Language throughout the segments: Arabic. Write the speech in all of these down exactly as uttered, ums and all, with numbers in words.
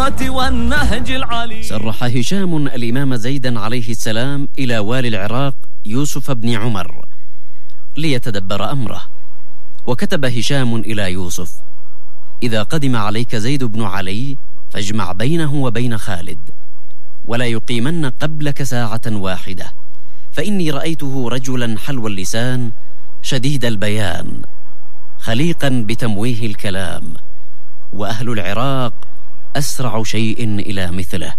السيرة والنهج العلي. سرح هشام الإمام زيدا عليه السلام إلى والي العراق يوسف بن عمر ليتدبر أمره، وكتب هشام إلى يوسف: إذا قدم عليك زيد بن علي فاجمع بينه وبين خالد، ولا يقيمن قبلك ساعة واحدة، فإني رأيته رجلا حلو اللسان شديد البيان خليقا بتمويه الكلام، وأهل العراق أسرع شيء إلى مثله.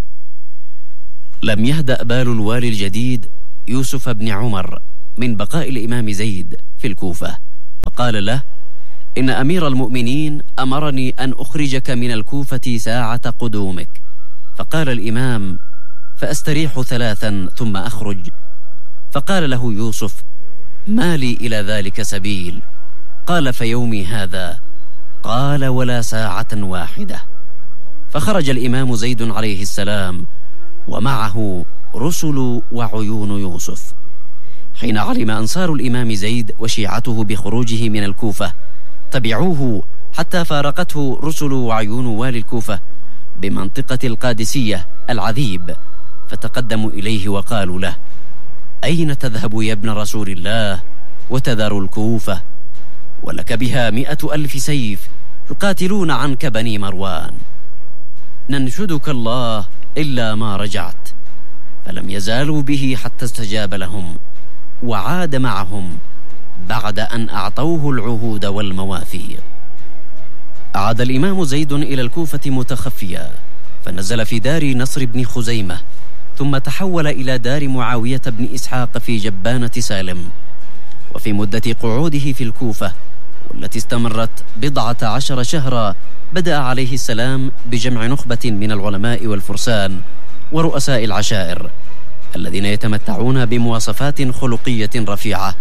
لم يهدأ بال الوالي الجديد يوسف بن عمر من بقاء الإمام زيد في الكوفة، فقال له: إن أمير المؤمنين أمرني أن أخرجك من الكوفة ساعة قدومك. فقال الإمام: فأستريح ثلاثا ثم أخرج. فقال له يوسف: ما لي إلى ذلك سبيل؟ قال: فيومي هذا. قال: ولا ساعة واحدة. فخرج الإمام زيد عليه السلام ومعه رسل وعيون يوسف. حين علم أنصار الإمام زيد وشيعته بخروجه من الكوفة تبعوه حتى فارقته رسل وعيون والي الكوفة بمنطقة القادسية العذيب، فتقدموا إليه وقالوا له: أين تذهب يا ابن رسول الله وتذر الكوفة؟ ولك بها مئة ألف سيف يقاتلون عنك بني مروان، ننشدك الله إلا ما رجعت. فلم يزالوا به حتى استجاب لهم وعاد معهم بعد أن أعطوه العهود والمواثيق. عاد الإمام زيد إلى الكوفة متخفيا، فنزل في دار نصر بن خزيمة، ثم تحول إلى دار معاوية بن إسحاق في جبانة سالم. وفي مدة قعوده في الكوفة والتي استمرت بضعة عشر شهرا بدأ عليه السلام بجمع نخبة من العلماء والفرسان ورؤساء العشائر الذين يتمتعون بمواصفات خلقية رفيعة،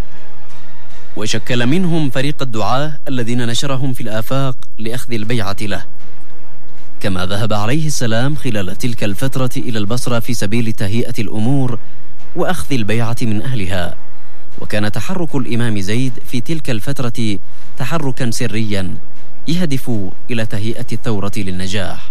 وشكل منهم فريق الدعاة الذين نشرهم في الآفاق لأخذ البيعة له. كما ذهب عليه السلام خلال تلك الفترة إلى البصرة في سبيل تهيئة الأمور وأخذ البيعة من أهلها. وكان تحرك الإمام زيد في تلك الفترة تحركا سريا يهدف إلى تهيئة الثورة للنجاح.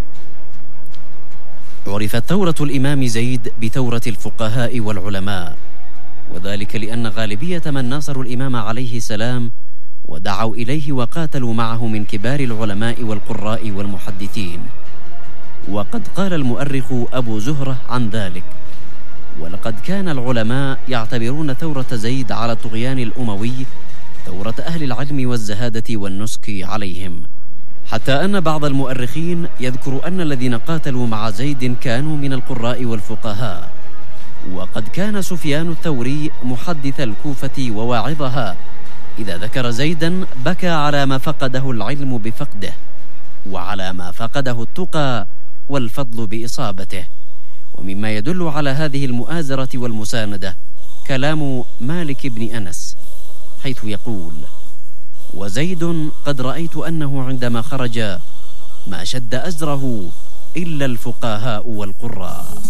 عرفت ثورة الإمام زيد بثورة الفقهاء والعلماء، وذلك لأن غالبية من ناصروا الإمام عليه السلام ودعوا إليه وقاتلوا معه من كبار العلماء والقراء والمحدثين. وقد قال المؤرخ أبو زهرة عن ذلك: ولقد كان العلماء يعتبرون ثورة زيد على الطغيان الأموي ثورة أهل العلم والزهادة والنسك عليهم، حتى أن بعض المؤرخين يذكر أن الذين قاتلوا مع زيد كانوا من القراء والفقهاء. وقد كان سفيان الثوري محدث الكوفة وواعظها إذا ذكر زيدا بكى على ما فقده العلم بفقده، وعلى ما فقده التقى والفضل بإصابته. ومما يدل على هذه المؤازرة والمساندة كلام مالك بن أنس حيث يقول: وزيد قد رأيت أنه عندما خرج ما شد أزره إلا الفقهاء والقراء.